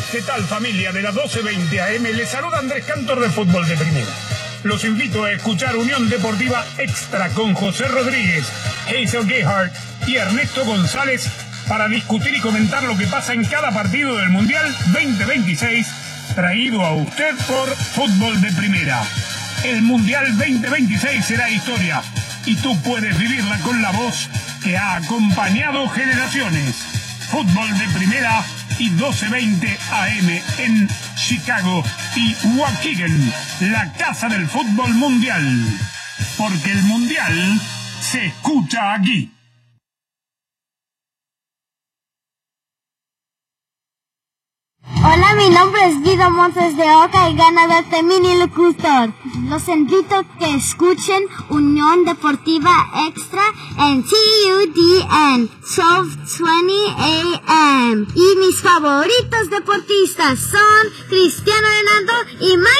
¿Qué tal, familia de la 1220 AM? Les saluda Andrés Cantor de Fútbol de Primera. Los invito a escuchar Unión Deportiva Extra con José Rodríguez, Hazel Gehart y Ernesto González para discutir y comentar lo que pasa en cada partido del Mundial 2026, traído a usted por Fútbol de Primera. El Mundial 2026 será historia y tú puedes vivirla con la voz que ha acompañado generaciones. Fútbol de Primera y 1220 AM en Chicago y Waukegan, la casa del fútbol mundial. Porque el Mundial se escucha aquí. Hola, mi nombre es Guido Montes de Oca y ganador de Mini Locutor. Los invito a que escuchen Unión Deportiva Extra en TUDN 1220 AM. Y mis favoritos deportistas son Cristiano Ronaldo y